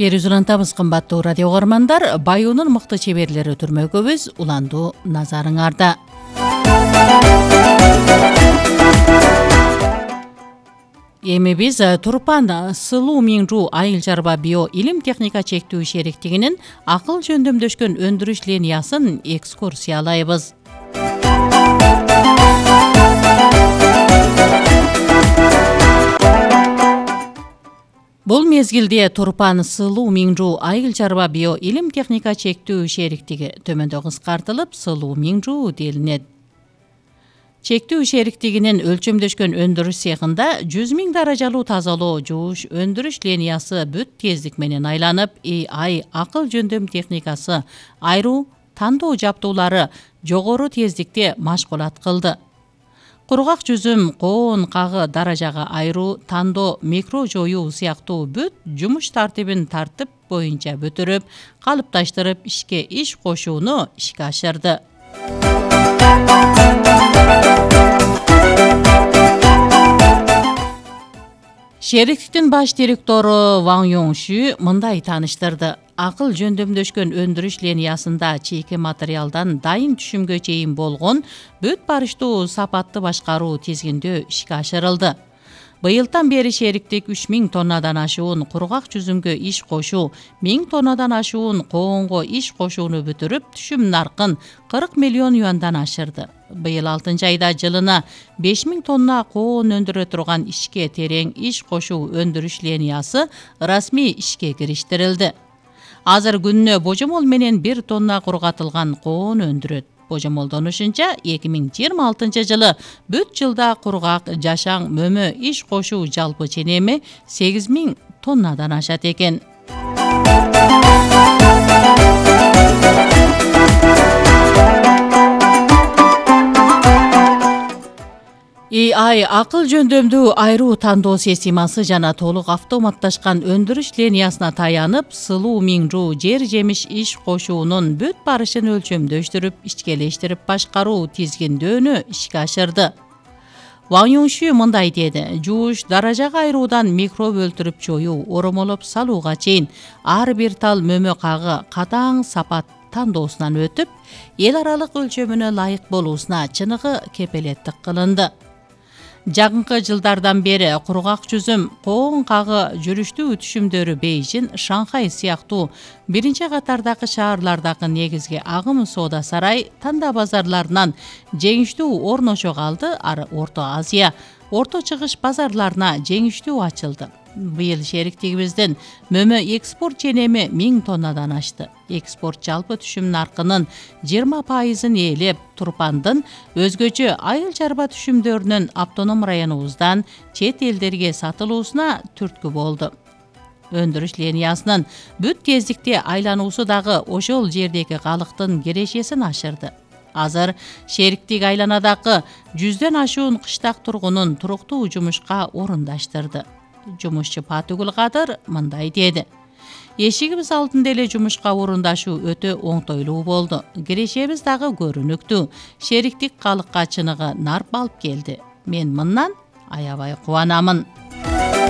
Бери улантабыз кымбаттуу радио угармандар, Баюунун мыкты чеберлери өтүрмөгөбүз, уландуу назарыңарда. Эми биз Турпан Сылуу Миңжу айыл чарба био илим техника чектүү шериктигинин акыл жөндөмдөшкөн өндүрүш линиясын экскурсиялайбыз. Бул мезгилде Турпан Сылуу Миңжу айыл чарба био илим техника чектүү шериктиги төмөндө кыскартылып Сылуу Миңжу делинет. Чектүү шериктигинин өлчөмдөшкөн өндүрүш цехында 100 000 даражалуу тазалоо жууш өндүрүш линиясы бүт тездик менен айланып, AI акыл жөндөм техникасы айруу тандоо жаптуулары жогору тездикте машгулат кылды. Кургак жүзүм, коон кагы даражага айруу, тандоо, микро жоюу сыяктуу бүт жумуш тартибин тартип боюнча бүтүрүп, калыпташтырып иш кошууну ишке ашырды. Шериктиктин баш директору Ван Юншу мындай тааныштырды. Акыл жөндөмдөшкөн өндүрүш линиясында чийки материалдан дайын түшүмгө чейин болгон бүт барыштуу сапатты башкаруу тизгиндөө ишке ашырылды. Быйылдан бери шериктик 3000 тоннадан ашуун кургак жүзүмгө иш кошуу, 1000 тоннадан ашуун коонго иш кошууну бүтүрүп, түшүм наркын 40 миллион юандан ашырды. Быйыл 6 айда жылына 5000 тонна коон өндүрө турган ишке терең иш кошуу өндүрүш линиясы расмий ишке кириштирилди. Азыр күнүнө божомол менен 1 тонна кургатылган коон өндүрөт. Божомолдонушунча 2026 жылы бүт жылда кургак, жашаң, мөмө иш кошуу жалпы ченеми 8000 тоннадан ашат экен. AI акыл жөндөмдүү айруу тандоо системасы жана толук автоматташкан өндүрүш линиясына таянып, Сылуу Миңжу жер жемиш иш кошуунун бүт барышын өлчөмдөштүрүп, ичкелештирип башкаруу тизгиндөөнү ишке ашырды. Ван Юншу мындай деди: жууш, даражага айруудан микроб өлтүрүп жоюу, оромолоп салууга чейин ар бир тал мөмө кагы катаң сапат тандоосунан өтүп, эл аралык өлчөмүнө ылайык болуусуна чыныгы кепелеттик кылынды. Жакынкы жылдардан бери кургак жүзүм, коон кагы жүрүштүү түшүмдөрү Бейжин, Шанхай сыяктуу биринчи катардагы шаарлардагы негизги агым соода сарай, танда базарларынан жеңиштүү орношо калды. Орто Азия, Орто Чыгыш базарларына жеңиштүү ачылды. Быйыл шериктигибиздин мөмө экспорт ченеми 1000 тоннадан ашты. Экспорт жалпы түшүм наркынын 20%-ын ээлеп, Турпандын өзгөчө айыл чарба түшүмдөрүнүн автоном районубуздан чет элдерге сатылуусуна түрткү болду. Өндүрүш линиясынын бүт тездикте айлануусу дагы ошол жердеги калктын кирешесин ашырды. Азыр шериктик айланадагы 100дөн ашуун кыштак тургунун туруктуу жумушка орундаштырды. Жумушчу Патыгул Кадыр мындай деди: эшигибиз алдында эле жумушка орундашуу өтө оңтойлуу болду. Кирешебиз дагы көрүнүктүү. Шериктик калыкка чыныгы нарп алып келди. Мен мындан аябай кубанамын.